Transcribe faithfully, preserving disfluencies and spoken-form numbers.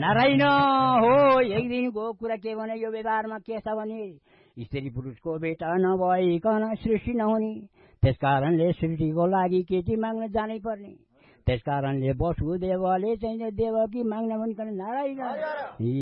नारायण हो। एक दिनको कुरा के भने यो व्यवहारमा के छ भने स्त्री पुरुषको भेटा नभइकन सृष्टि नहुने, त्यसकारणले सृष्टिको लागि केटी माग्न जानै पर्ने, त्यसकारणले वसुदेवले चाहिँ देवकी माग्न भनिकन नारायण